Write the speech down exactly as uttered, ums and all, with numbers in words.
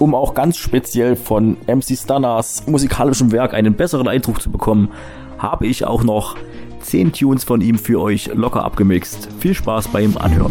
um auch ganz speziell von M C Stunners musikalischem Werk einen besseren Eindruck zu bekommen, habe ich auch noch zehn Tunes von ihm für euch locker abgemixt. Viel Spaß beim Anhören.